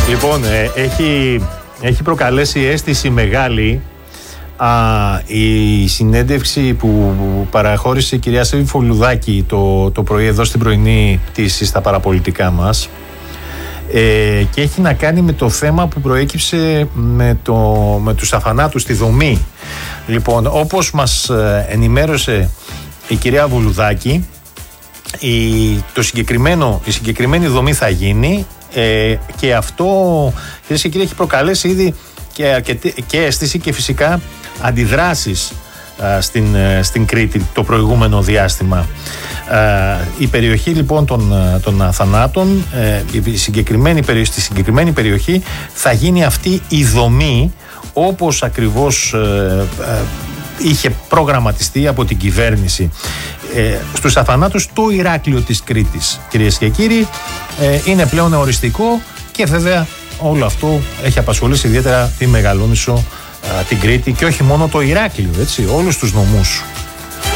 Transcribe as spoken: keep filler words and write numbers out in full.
Λοιπόν, ε, έχει, έχει προκαλέσει αίσθηση μεγάλη α, η συνέντευξη που παραχώρησε η κυρία Σέβη Φολουδάκη το, το πρωί εδώ στην πρωινή πτήση στα παραπολιτικά μας, ε, και έχει να κάνει με το θέμα που προέκυψε με, το, με τους αθανάτους στη δομή. Λοιπόν, όπως μας ενημέρωσε η κυρία Βουλουδάκη, η, το συγκεκριμένο, η συγκεκριμένη δομή θα γίνει, ε, και αυτό, κυρίες και κύριοι, έχει προκαλέσει ήδη και, αρκετή, και αίσθηση και φυσικά αντιδράσεις α, στην, στην Κρήτη το προηγούμενο διάστημα. Α, η περιοχή λοιπόν των, των αθανάτων, ε, η συγκεκριμένη, στη συγκεκριμένη περιοχή θα γίνει αυτή η δομή όπως ακριβώς ε, ε, είχε προγραμματιστεί από την κυβέρνηση. Ε, στους αθανάτους το Ηράκλειο της Κρήτης, κυρίες και κύριοι, ε, είναι πλέον οριστικό, και βέβαια όλο αυτό έχει απασχολήσει ιδιαίτερα τη Μεγαλόνισσο, ε, την Κρήτη, και όχι μόνο το Ηράκλειο, έτσι, όλους τους νομούς